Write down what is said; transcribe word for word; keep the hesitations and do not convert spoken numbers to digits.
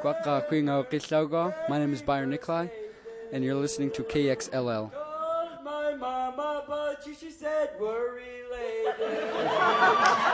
Kwaka Kwingo Kislaugo. My name is Byron Nikolai, and you're listening to K X L L. My mama, but she, she said we're related.